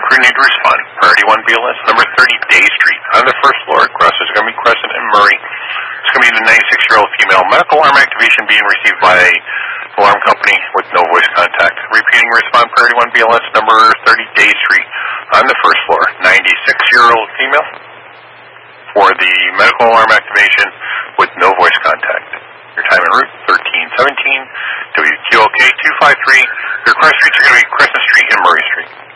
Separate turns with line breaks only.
need to respond. Priority 1 BLS, number 30 Day Street. On the first floor, Crescent is going to be Crescent and Murray. It's going to be the 96-year-old female. Medical alarm activation being received by alarm company with no voice contact. Repeating respond, priority 1 BLS, number 30 Day Street. On the first floor, 96-year-old female. For the medical alarm activation with no voice contact. Your time en route, 1317, WQLK 253. Your request streets are going to be Crescent Street and Murray Street.